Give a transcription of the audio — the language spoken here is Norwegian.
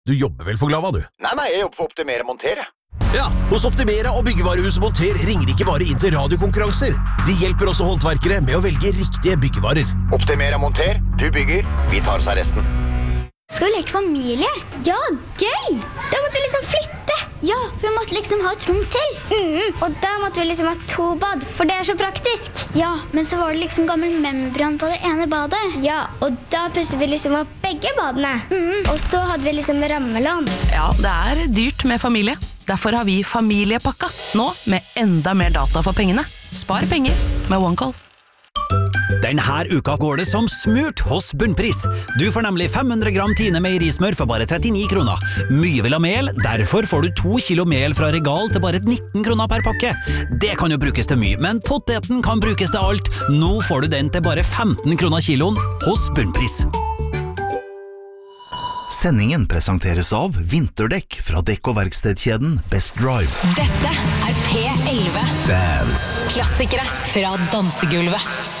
Du jobber vel for Glava, du? Nei, jeg jobber for Optimera Montere. Ja, hos Optimera og byggevarehuset Monter ringer ikke bare inn til radiokonkurranser. De hjelper også håndverkere med å velge riktige byggevarer. Optimera Monter, du bygger, vi tar oss av resten. Skal vi leke familie? Ja, gøy! Da måtte vi liksom flytte. Ja, vi måtte liksom ha et rom til. Og da måtte vi liksom ha 2 bad, for det så praktisk. Ja, men så var det liksom gammel membran på det ene badet. Ja, og da pusset vi liksom opp begge badene. Og så hadde vi liksom rammelån. Ja, det dyrt med familie. Derfor har vi familiepakka, nå med enda mer data for pengene. Spar penger med OneCall. Denne uka går det som smurt hos Bunnpris. Du får nemlig 500 gram Tine meierismør for bare 39 kroner. Mye vil ha mel, derfor får du 2 kilo mel fra Regal til bare 19 kroner per pakke. Det kan jo brukes til mye, men poteten kan brukes til alt. Nå får du den til bare 15 kroner kiloen hos Bunnpris. Sendingen presenteres av vinterdekk fra dekk- og verkstedkjeden Best Drive. Dette P11. Dance. Klassikere fra dansegulvet.